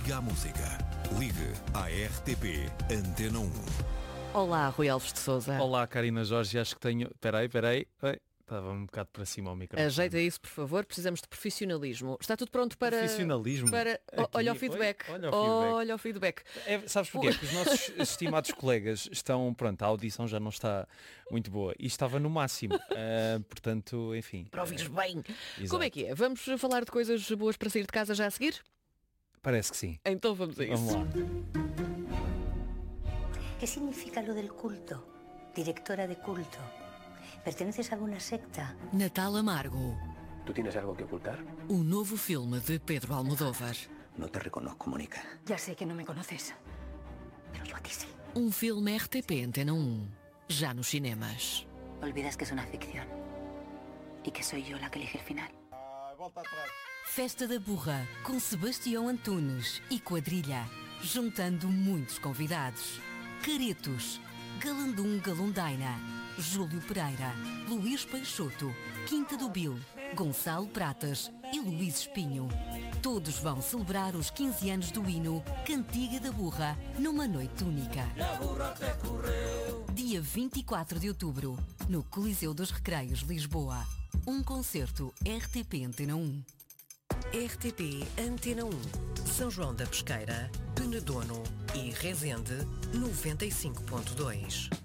Liga à música. Ligue à RTP Antena 1. Olá, Rui Alves de Sousa. Olá, Karina Jorge, acho que tenho... Peraí. Estava um bocado para cima ao microfone. Ajeita isso, por favor. Precisamos de profissionalismo. Está tudo pronto para... Profissionalismo? Olha o feedback. Olha o feedback. Sabes porquê? Porque os nossos estimados colegas estão... Pronto, a audição já não está muito boa. E estava no máximo. Portanto, enfim. Para ouvires bem. Exato. Como é que é? Vamos falar de coisas boas para sair de casa já a seguir? Parece que sim. Então vamos a isso. Vamos lá. ¿Qué significa lo del culto? Directora de culto. ¿Perteneces a alguna secta? Natal Amargo, ¿Tú tienes algo que ocultar? o novo filme de Pedro Almodóvar. No te reconozco, Mónica. Ya sé que no me conoces, pero yo a ti sí. Um filme RTP Antena 1, já nos cinemas. Olvidas que es una ficción y que soy yo la que elige el final. Festa da Burra, com Sebastião Antunes e quadrilha, juntando muitos convidados. Caretos, Galandum Galundaina, Júlio Pereira, Luís Peixoto, Quinta do Bil, Gonçalo Pratas e Luís Espinho. Todos vão celebrar os 15 anos do hino Cantiga da Burra numa noite única. Dia 24 de outubro, no Coliseu dos Recreios, Lisboa. Um concerto RTP Antena 1. RTP Antena 1, São João da Pesqueira, Penedono e Resende 95.2.